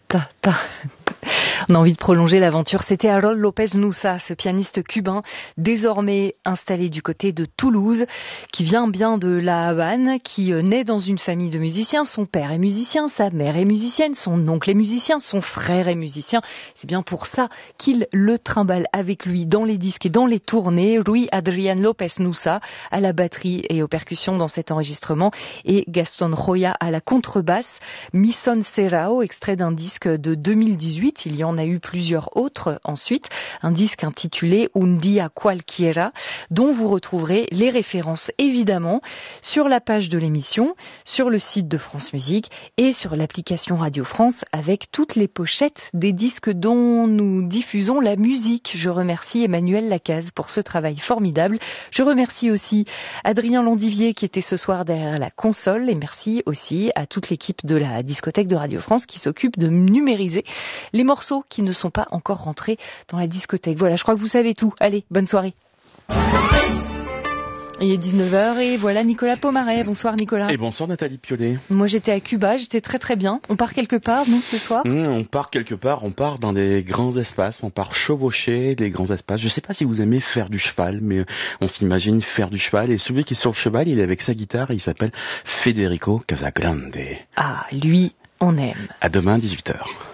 On a envie de prolonger l'aventure. C'était Harold López Nussa, ce pianiste cubain, désormais installé du côté de Toulouse, qui vient bien de La Havane, qui naît dans une famille de musiciens. Son père est musicien, sa mère est musicienne, son oncle est musicien, son frère est musicien. C'est bien pour ça qu'il le trimballe avec lui dans les disques et dans les tournées. Rui Adrián López Nussa à la batterie et aux percussions dans cet enregistrement, et Gaston Joya à la contrebasse. Mi Son Serrao, extrait d'un disque de 2018. Il y en a eu plusieurs autres ensuite. Un disque intitulé Un Día Cualquiera, dont vous retrouverez les références évidemment sur la page de l'émission, sur le site de France Musique et sur l'application Radio France, avec toutes les pochettes des disques dont nous diffusons la musique. Je remercie Emmanuel Lacaze pour ce travail formidable. Je remercie aussi Adrien Landivier qui était ce soir derrière la console, et merci aussi à toute l'équipe de la discothèque de Radio France qui s'occupe de numériser les morceaux qui ne sont pas encore rentrés dans la discothèque. Voilà, je crois que vous savez tout. Allez, bonne soirée. Il est 19h et voilà Nicolas Pomaret. Bonsoir Nicolas. Et bonsoir Nathalie Piolet. Moi j'étais à Cuba, j'étais très très bien. On part quelque part, nous, ce soir? On part quelque part, on part dans des grands espaces, on part chevaucher des grands espaces. Je sais pas si vous aimez faire du cheval, mais on s'imagine faire du cheval. Et celui qui est sur le cheval, il est avec sa guitare, il s'appelle Federico Casagrande. Ah, lui, on aime. À demain, 18h.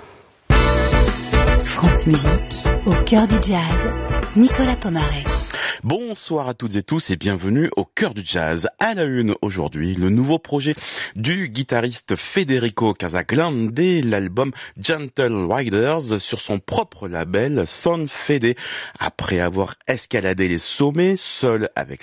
France Musique, au cœur du jazz, Nicolas Pomaret. Bonsoir à toutes et tous et bienvenue au cœur du jazz. À la une aujourd'hui, le nouveau projet du guitariste Federico Casagrande, l'album Gentle Riders sur son propre label Son Fede. Après avoir escaladé les sommets, seul avec